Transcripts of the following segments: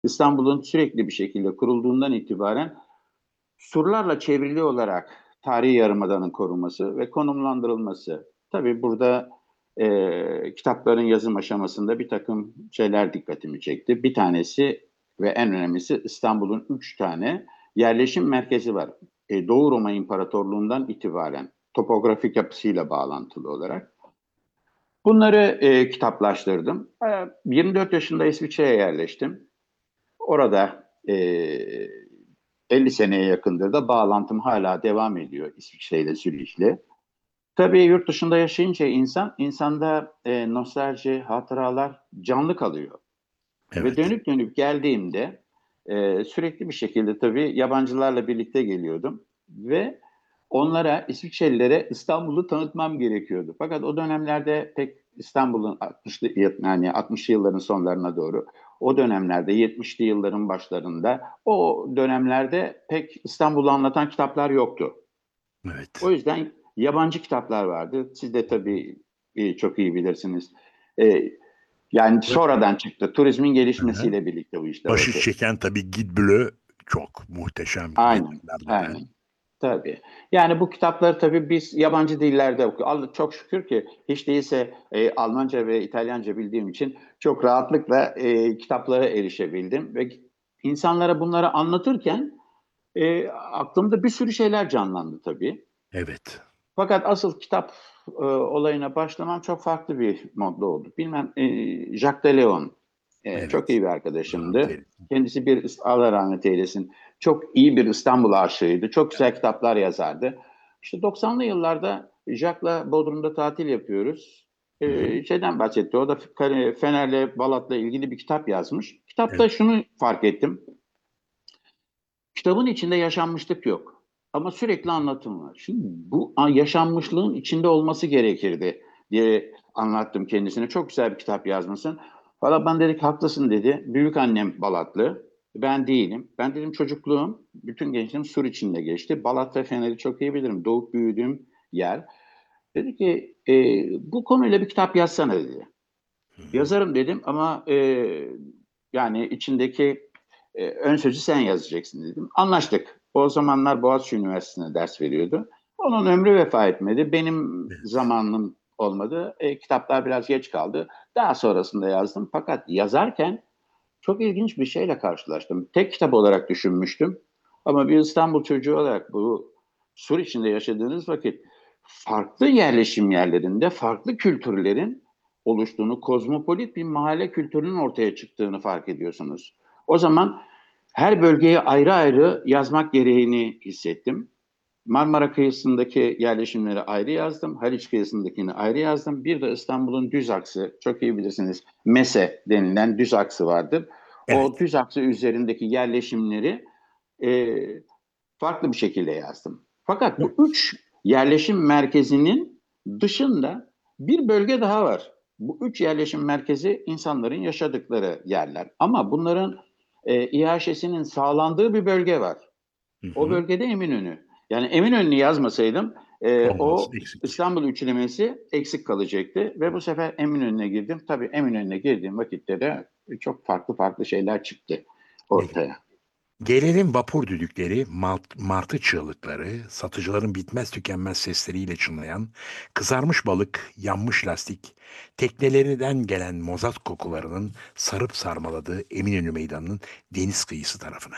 İstanbul'un sürekli bir şekilde kurulduğundan itibaren surlarla çevrili olarak tarihi yarımadanın korunması ve konumlandırılması. Tabii burada kitapların yazım aşamasında bir takım şeyler dikkatimi çekti. Bir tanesi ve en önemlisi İstanbul'un 3 tane yerleşim merkezi var. Doğu Roma İmparatorluğu'ndan itibaren topografik yapısıyla bağlantılı olarak. Bunları kitaplaştırdım. 24 yaşında İsviçre'ye yerleştim. Orada 50 seneye yakındır da bağlantım hala devam ediyor İsviçre ile Zürih'le. Tabii yurt dışında yaşayınca insanda nostalji, hatıralar canlı kalıyor. Ve Evet. dönüp dönüp geldiğimde sürekli bir şekilde tabii yabancılarla birlikte geliyordum. Ve onlara, İsviçrelilere İstanbul'u tanıtmam gerekiyordu. Fakat o dönemlerde pek İstanbul'un 60'lı yani 60'lı yılların sonlarına doğru, o dönemlerde 70'li yılların başlarında o dönemlerde pek İstanbul'u anlatan kitaplar yoktu. O Evet. yüzden yabancı kitaplar vardı. Siz de tabii çok iyi bilirsiniz. E, Yani Ve sonradan çıktı. Turizmin Hı. gelişmesiyle birlikte bu işler Başı ortaya. çeken tabii Guide Bleu çok muhteşem Aynen, detaylar veren. aynen. Tabii. Yani bu kitapları tabii biz yabancı dillerde okuyoruz. Çok şükür ki hiç değilse Almanca ve İtalyanca bildiğim için çok rahatlıkla kitaplara erişebildim. Ve insanlara bunları anlatırken aklımda bir sürü şeyler canlandı tabii. Evet. Fakat asıl kitap olayına başlamam çok farklı bir modda oldu. Bilmem Jacques de Leon çok Evet. iyi bir Rahmet arkadaşımdı. eylesin. Kendisi Allah rahmet eylesin. Çok iyi bir İstanbul aşığıydı. Çok güzel kitaplar yazardı. İşte 90'lı yıllarda Jacques'la Bodrum'da tatil yapıyoruz. Hı hı. Şeyden bahsetti. O da Fener'le Balat'la ilgili bir kitap yazmış. Kitapta Evet. şunu fark ettim. Kitabın içinde yaşanmışlık yok. Ama sürekli anlatım var. Şimdi bu yaşanmışlığın içinde olması gerekirdi diye anlattım kendisine. Çok güzel bir kitap yazmışsın. Valla ben dedik haklısın dedi. Büyük annem Balatlı. Ben değilim. Ben dedim çocukluğum, bütün gençliğim Sur içinde geçti. Balat ve Fener'i çok iyi bilirim. Doğup büyüdüğüm yer. Dedi ki bu konuyla bir kitap yazsana dedi. Hı hı. Yazarım dedim ama yani içindeki ön sözü sen yazacaksın dedim. Anlaştık. O zamanlar Boğaziçi Üniversitesi'nde ders veriyordu. Onun ömrü vefa etmedi. Benim Evet. zamanım olmadı. Kitaplar biraz geç kaldı. Daha sonrasında yazdım. Fakat yazarken çok ilginç bir şeyle karşılaştım. Tek kitap olarak düşünmüştüm. Ama bir İstanbul çocuğu olarak bu Sur içinde yaşadığınız vakit farklı yerleşim yerlerinde farklı kültürlerin oluştuğunu, kozmopolit bir mahalle kültürünün ortaya çıktığını fark ediyorsunuz. O zaman her bölgeye ayrı ayrı yazmak gereğini hissettim. Marmara kıyısındaki yerleşimleri ayrı yazdım. Haliç kıyısındakini ayrı yazdım. Bir de İstanbul'un düz aksı, çok iyi bilirsiniz, Mese denilen düz aksı vardır. O Evet. düz aksı üzerindeki yerleşimleri e, farklı bir şekilde yazdım. Fakat bu 3 yerleşim merkezinin dışında bir bölge daha var. Bu 3 yerleşim merkezi insanların yaşadıkları yerler. Ama bunların İHŞ'sinin sağlandığı bir bölge var. Hı O hı. bölgede Eminönü. Yani Eminönü'nü yazmasaydım Olmaz. o Eksik. İstanbul üçlemesi eksik kalacaktı. Ve bu sefer Eminönü'ne girdim. Tabii Eminönü'ne girdiğim vakitte de çok farklı farklı şeyler çıktı ortaya. Gelelim vapur düdükleri, martı çığlıkları, satıcıların bitmez tükenmez sesleriyle çınlayan, kızarmış balık, yanmış lastik, teknelerinden gelen mozat kokularının sarıp sarmaladığı Eminönü Meydanı'nın deniz kıyısı tarafına.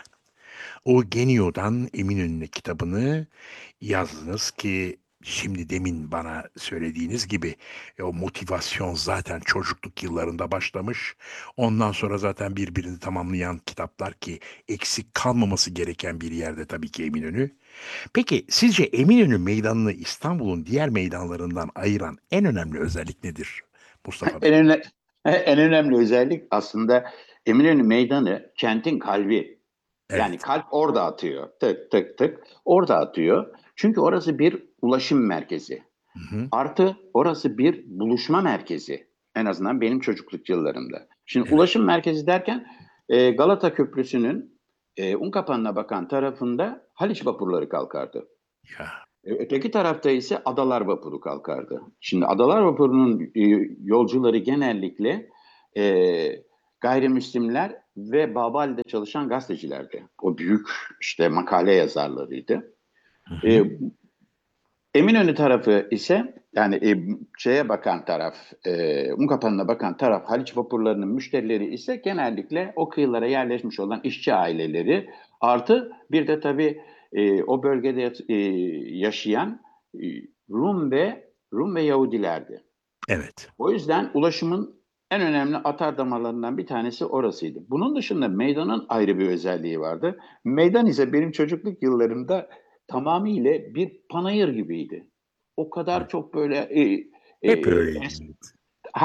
O Genio'dan Eminönü'ne kitabını yazdınız ki şimdi demin bana söylediğiniz gibi o motivasyon zaten çocukluk yıllarında başlamış. Ondan sonra zaten birbirini tamamlayan kitaplar ki eksik kalmaması gereken bir yerde tabii ki Eminönü. Peki sizce Eminönü Meydanı'nı İstanbul'un diğer meydanlarından ayıran en önemli özellik nedir Mustafa Bey? En, öne- en önemli özellik aslında Eminönü Meydanı kentin kalbi. Yani Evet. kalp orada atıyor. Tık tık tık orada atıyor. Çünkü orası bir ulaşım merkezi. Hı hı. Artı orası bir buluşma merkezi. En azından benim çocukluk yıllarımda. Şimdi Evet. ulaşım merkezi derken Galata Köprüsü'nün Unkapanı'na bakan tarafında Haliç vapurları kalkardı. Ya. Öteki tarafta ise Adalar Vapuru kalkardı. Şimdi Adalar Vapuru'nun yolcuları genellikle e, gayrimüslimler ve Babali'de çalışan gazetecilerdi. O büyük işte makale yazarlarıydı. Hı hı. E, Eminönü tarafı ise yani şeye bakan taraf, Unkapanı'na bakan taraf Haliç vapurlarının müşterileri ise genellikle o kıyılara yerleşmiş olan işçi aileleri artı bir de tabii o bölgede yaşayan e, Rum ve Yahudilerdi. Evet. O yüzden ulaşımın en önemli atar damarlarından bir tanesi orasıydı. Bunun dışında meydanın ayrı bir özelliği vardı. Meydan ise benim çocukluk yıllarımda tamamıyla bir panayır gibiydi. O kadar çok böyle Hep öyleydi. es- Evet.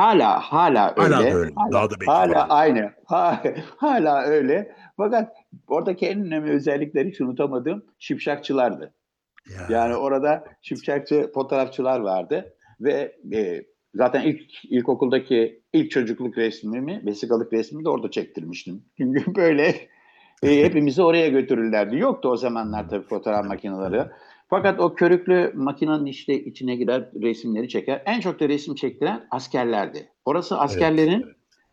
hala Hala da öyle. öyle. Daha da belki Hala fazlası. aynı. Hala öyle. Fakat oradaki en önemli özellikleri hiç unutamadığım şipşakçılardı. Yani Ya. orada şipşakçı fotoğrafçılar vardı ve zaten ilkokuldaki ilk çocukluk resmimi, vesikalık resmimi de orada çektirmiştim. Çünkü böyle hepimizi oraya götürürlerdi. Yoktu o zamanlar tabii fotoğraf Evet, makineleri. evet. Fakat o körüklü makinenin işte içine girer, resimleri çeker. En çok da resim çektiren askerlerdi. Orası Evet. askerlerin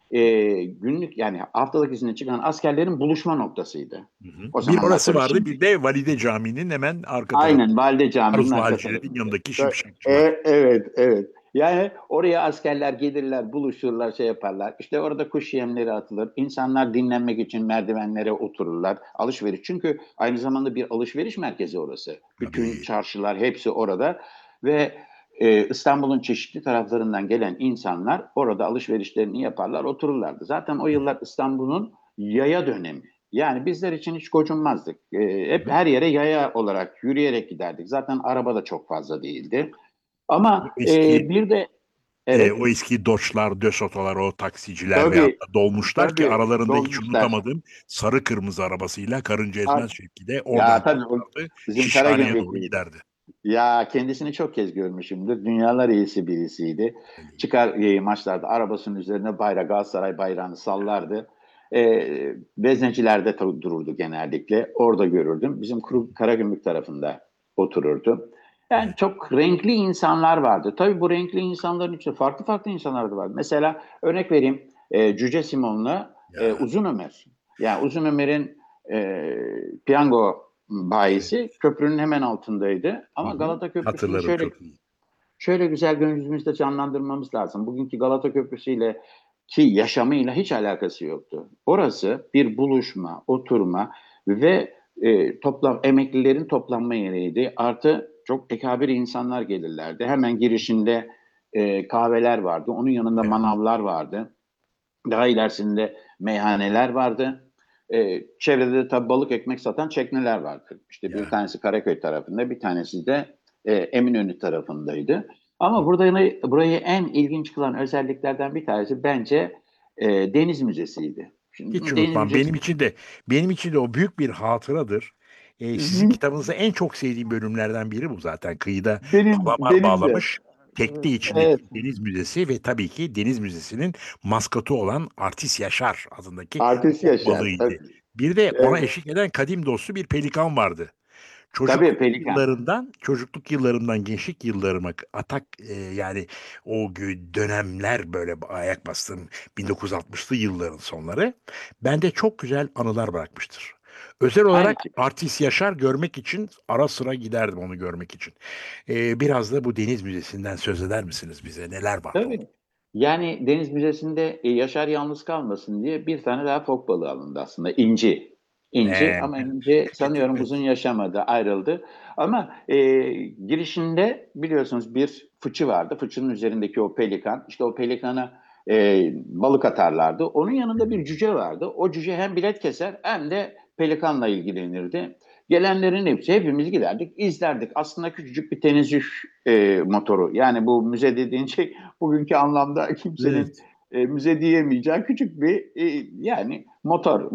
günlük yani haftalık izine çıkan askerlerin buluşma noktasıydı. Hı hı. O Bir zamanlar orası tabii vardı, şimdi. bir de Valide Camii'nin hemen arka tarafı. Aynen Valide Camii'nin Aruz arka Valicilerin tarafında. yanındaki E, Şipşakçılar. evet, evet. Yani oraya askerler gelirler, buluşurlar, şey yaparlar. İşte orada kuş yemleri atılır. İnsanlar dinlenmek için merdivenlere otururlar. Alışveriş. Çünkü aynı zamanda bir alışveriş merkezi orası. Bütün Tabii. çarşılar hepsi orada. Ve İstanbul'un çeşitli taraflarından gelen insanlar orada alışverişlerini yaparlar, otururlardı. Zaten o Hı yıllar İstanbul'un yaya dönemi. Yani bizler için hiç gocunmazdık. Hep hı. her yere yaya olarak yürüyerek giderdik. Zaten araba da çok fazla değildi. O Ama eski bir de evet, o eski Dodge'lar, Dösoto'lar, o taksiciler veyahut tabii da dolmuşlar ki tabii aralarında hiç dolmuşlar. unutamadığım sarı kırmızı arabasıyla Karınca Ezmez Ar- Şevki Ya oradan tabii o başlardı. bizim Şişhane'ye doğru Karagümrüklüydü. giderdi. Ya kendisini çok kez görmüşümdür. Dünyalar iyisi birisiydi. Öyleydi. Çıkar maçlarda arabasının üzerine bayrak, Galatasaray bayrağını sallardı. Veznecilerde dururdu genellikle. Orada görürdüm. Bizim Karagümrük tarafında otururdu. Yani Evet. çok renkli insanlar vardı. Tabii bu renkli insanların içinde farklı farklı insanlar da vardı. Mesela örnek vereyim. Cüce Simon'la Ya, Uzun Ömer. Yani Uzun Ömer'in piyango evet. bayisi köprünün hemen altındaydı. Hı Ama hı. Galata Köprüsü'nü Hatırlarım çok iyi. şöyle güzel gözümüzde canlandırmamız lazım. Bugünkü Galata Köprüsü ile ki yaşamıyla hiç alakası yoktu. Orası bir buluşma, oturma ve emeklilerin toplanma yeriydi. Artı çok ekabir insanlar gelirlerdi. Hemen girişinde kahveler vardı. Onun yanında Evet. manavlar vardı. Daha ilerisinde meyhaneler vardı. Çevrede de tabii balık ekmek satan çekneler vardı. İşte bir Ya. tanesi Karaköy tarafında, bir tanesi de Eminönü tarafındaydı. Hı. Ama burayı en ilginç kılan özelliklerden bir tanesi bence Deniz Müzesi'ydi. Şimdi Hiç bu Deniz unutmam. Müzesi. Benim için de o büyük bir hatıradır. Sizin kitabınızda en çok sevdiğim bölümlerden biri bu zaten. Kıyıda kalamar Benim de. bağlamış, tekne Evet, içindeki Deniz Müzesi ve tabii ki Deniz Müzesi'nin maskotu olan Artist Yaşar adındaki artist fok yaşar. balığıydı. Tabii. Bir de ona Evet. eşlik eden kadim dostu bir pelikan vardı. Tabii Pelikan. Çocukluk yıllarımdan gençlik yıllarıma yani o dönemler böyle ayak bastığım 1960'lı yılların sonları bende çok güzel anılar bırakmıştır. Özel Aynı olarak fikir. Artist Yaşar görmek için ara sıra giderdim onu görmek için. Biraz da bu Deniz Müzesi'nden söz eder misiniz bize? Neler var orada? Tabii. Yani Deniz Müzesi'nde Yaşar yalnız kalmasın diye bir tane daha fok balığı alındı aslında. İnci. İnci Ee, ama İnci evet, sanıyorum evet. uzun yaşamadı, ayrıldı. Ama girişinde biliyorsunuz bir fıçı vardı. Fıçının üzerindeki o pelikan. İşte o pelikana balık atarlardı. Onun Hı yanında hı. bir cüce vardı. O cüce hem bilet keser hem de pelikanla ilgilenirdi. Gelenlerin hepsi hepimiz giderdik, izlerdik. Aslında küçücük bir tenezzüh motoru. Yani bu müze dediğin şey bugünkü anlamda kimsenin Evet. müze diyemeyeceği küçük bir yani motor.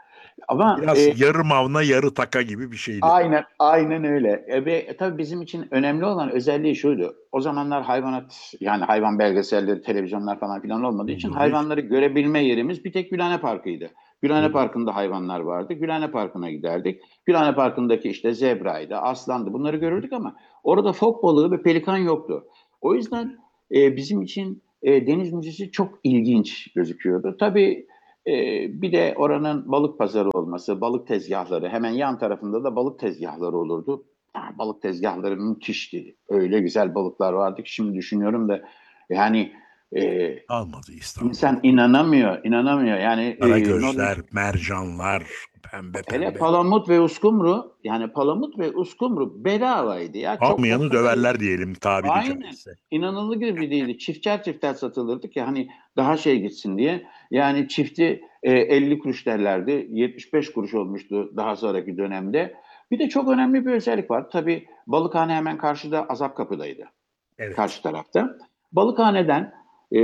Ama Biraz yarı mavna yarı taka gibi bir şeydi. aynen öyle. Ve tabii bizim için önemli olan özelliği şuydu. O zamanlar hayvanat yani hayvan belgeselleri, televizyonlar falan filan olmadığı için Olmadı hiç. hayvanları görebilme yerimiz bir tek Gülhane Parkı'ydı. Gülhane Evet. Parkı'nda hayvanlar vardı. Gülhane Parkı'na giderdik. Gülhane Parkı'ndaki işte zebraydı, aslandı bunları Hı hı. görürdük ama orada fok balığı ve pelikan yoktu. O yüzden bizim için Deniz Müzesi çok ilginç gözüküyordu. Tabii Bir de oranın balık pazarı olması, balık tezgahları, hemen yan tarafında da balık tezgahları olurdu. Balık tezgahları müthişti. Öyle güzel balıklar vardı ki şimdi düşünüyorum da yani e, Almadı İstanbul. insan inanamıyor, inanamıyor. Yani Karagözler, Norveç, mercanlar, pembe hele pembe. palamut ve uskumru, yani palamut ve uskumru bedavaydı ya. Çok Almayanı ortada. döverler diyelim tabiri Aynen. caizse. İnanılır gibi değildi. Çifter çifter satılırdı ki hani daha şey gitsin diye. Yani çifti 50 kuruş derlerdi. 75 kuruş olmuştu daha sonraki dönemde. Bir de çok önemli bir özellik var. Tabii balıkhane hemen karşıda, Azapkapı'daydı. Evet. Karşı tarafta. Balıkhaneden e,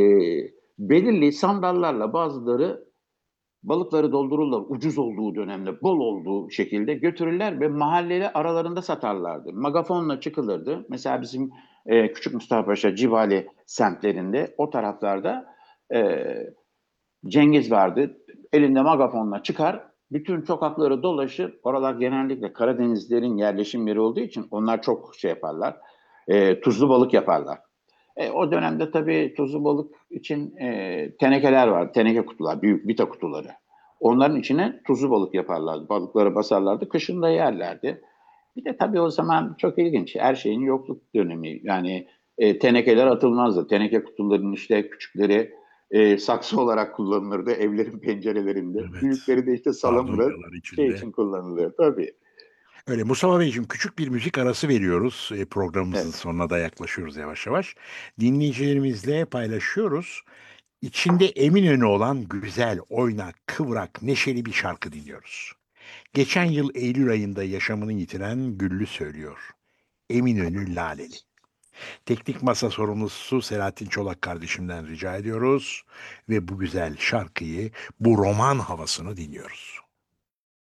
belirli sandallarla bazıları balıkları doldururlar, ucuz olduğu dönemde, bol olduğu şekilde götürürler ve mahalleleri aralarında satarlardı. Magafonla çıkılırdı. Mesela bizim Küçük Mustafa Paşa, Cibali semtlerinde, o taraflarda e, Cengiz vardı. Elinde magafonla çıkar, bütün sokakları dolaşır. Oralar genellikle Karadenizlerin yerleşim yeri olduğu için onlar çok şey yaparlar. Tuzlu balık yaparlar. O dönemde tabii tuzlu balık için tenekeler var. Teneke kutular, büyük vita kutuları. Onların içine tuzlu balık yaparlardı. Balıkları basarlardı. Kışın da yerlerdi. Bir de tabii o zaman çok ilginç. Her şeyin yokluk dönemi. Yani tenekeler atılmazdı. Teneke kutularının işte küçükleri saksı olarak kullanılırdı evlerin pencerelerinde. Evet. Büyükleri de işte salamura Sardunyalar şey içinde. için kullanılıyor. Tabii. Öyle Mustafa Beyciğim, küçük bir müzik arası veriyoruz. Programımızın Evet. sonuna da yaklaşıyoruz yavaş yavaş. Dinleyicilerimizle paylaşıyoruz. İçinde Eminönü olan güzel, oynak, kıvrak, neşeli bir şarkı dinliyoruz. Geçen yıl Eylül ayında yaşamını yitiren Güllü söylüyor. Eminönü Laleli. Teknik masa sorumlusu Selahattin Çolak kardeşimden rica ediyoruz ve bu güzel şarkıyı, bu roman havasını dinliyoruz.